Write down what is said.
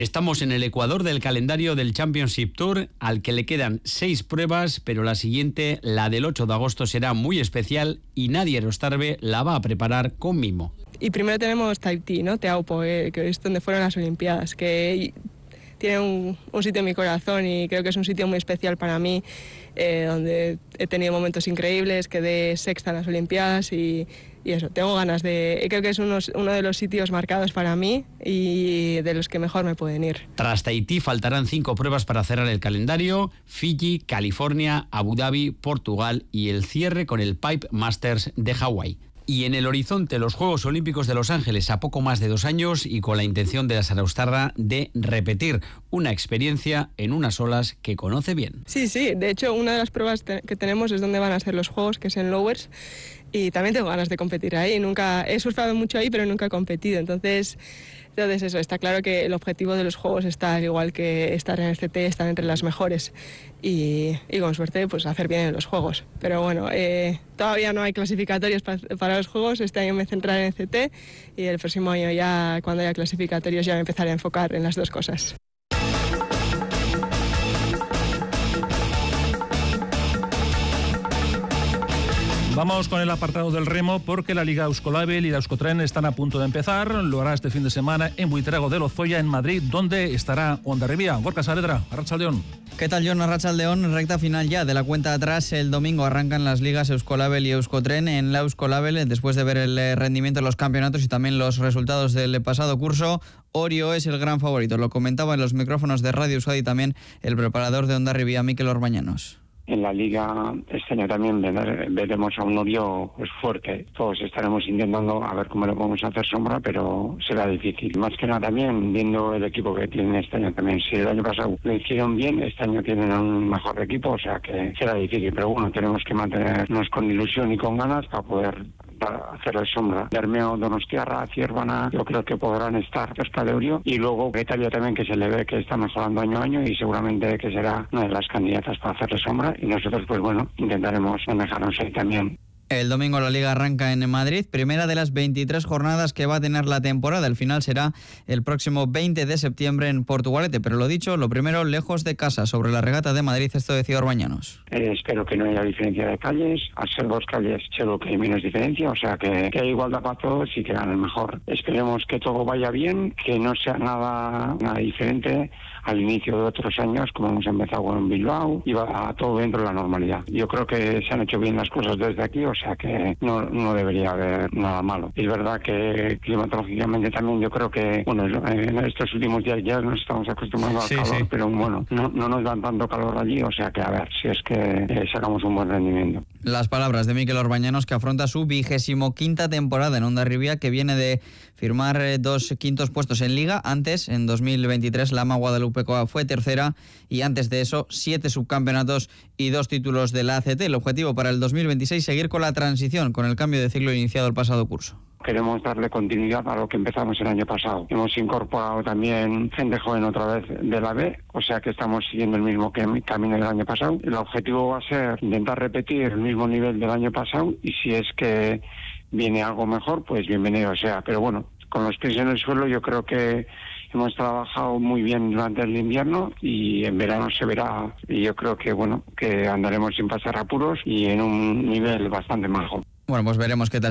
Estamos en el ecuador del calendario del Championship Tour, al que le quedan 6 pruebas, pero la siguiente, la del 8 de agosto, será muy especial y Nadia Erostarbe la va a preparar con mimo. Y primero tenemos Tahití, ¿no? Teaupo, que es donde fueron las Olimpiadas, que tiene un sitio en mi corazón y creo que es un sitio muy especial para mí, donde he tenido momentos increíbles, quedé sexta en las Olimpiadas y eso, tengo ganas de... Creo que es uno de los sitios marcados para mí y de los que mejor me pueden ir. Tras Tahití faltarán 5 pruebas para cerrar el calendario: Fiji, California, Abu Dhabi, Portugal y el cierre con el Pipe Masters de Hawái. Y en el horizonte, los Juegos Olímpicos de Los Ángeles a poco más de 2 años y con la intención de la Sarastarra de repetir una experiencia en unas olas que conoce bien. Sí, de hecho una de las pruebas que tenemos es donde van a ser los Juegos, que es en Lowers, y también tengo ganas de competir ahí. Nunca he surfado mucho ahí, pero nunca he competido, entonces eso, está claro que el objetivo de los Juegos está, al igual que estar en el CT, estar entre las mejores y con suerte pues hacer bien en los Juegos. Pero bueno, todavía no hay clasificatorios para los Juegos. Este año me centraré en el CT y el próximo año ya, cuando haya clasificatorios, ya me empezaré a enfocar en las dos cosas. Vamos con el apartado del remo, porque la Liga Euskolabel y la Euskotren están a punto de empezar. Lo hará este fin de semana en Buitrago de Lozoya, en Madrid, donde estará Hondarribia. Gorka Saavedra, arratsaldeon. ¿Qué tal, Jon? Arratsaldeon, recta final ya de la cuenta atrás. El domingo arrancan las ligas Euskolabel y Euskotren. En la Euskolabel, después de ver el rendimiento de los campeonatos y también los resultados del pasado curso, Orio es el gran favorito. Lo comentaba en los micrófonos de Radio Euskadi también el preparador de Hondarribia, Mikel Orbañanos. En la Liga este año también veremos a un Orio pues fuerte. Todos estaremos intentando a ver cómo le podemos hacer sombra, pero será difícil. Más que nada también viendo el equipo que tienen este año también. Si el año pasado lo hicieron bien, este año tienen un mejor equipo, o sea que será difícil. Pero bueno, tenemos que mantenernos con ilusión y con ganas para poder hacerle sombra. Bermeo, Donostiarra, Ciervana, yo creo que podrán estar cerca de Orio. Y luego Italia también, que se le ve que está mejorando año a año y seguramente que será una de las candidatas para hacerle sombra. Y nosotros, pues bueno, intentaremos manejarnos ahí también. El domingo la Liga arranca en Madrid, primera de las 23 jornadas que va a tener la temporada. El final será el próximo 20 de septiembre en Portugalete. Pero lo dicho, lo primero, lejos de casa, sobre la regata de Madrid, esto decía Orbañanos. Espero que no haya diferencia de calles. Al ser 2 calles, seguro que hay menos diferencia. O sea, que hay igualdad para todos y que gane el mejor. Esperemos que todo vaya bien, que no sea nada diferente al inicio de otros años, como hemos empezado en Bilbao, y va todo dentro de la normalidad. Yo creo que se han hecho bien las cosas desde aquí, o sea que no debería haber nada malo. Es verdad que climatológicamente también yo creo que, bueno, en estos últimos días ya nos estamos acostumbrando al calor, pero bueno, no nos dan tanto calor allí, o sea que a ver si es que sacamos un buen rendimiento. Las palabras de Mikel Orbañanos, que afronta su 25ª temporada en Hondarribia, que viene de firmar 2 quintos puestos en Liga. Antes, en 2023, la AMA Guadalupecoa fue tercera y antes de eso 7 subcampeonatos y 2 títulos de la ACT. El objetivo para el 2026, seguir con la transición, con el cambio de ciclo iniciado el pasado curso. Queremos darle continuidad a lo que empezamos el año pasado. Hemos incorporado también gente joven otra vez de la B, o sea que estamos siguiendo el mismo camino del año pasado. El objetivo va a ser intentar repetir el mismo nivel del año pasado y si es que viene algo mejor, pues bienvenido sea. Pero bueno, con los pies en el suelo yo creo que hemos trabajado muy bien durante el invierno y en verano se verá. Y yo creo que bueno, que andaremos sin pasar apuros y en un nivel bastante bajo. Bueno, pues veremos qué tal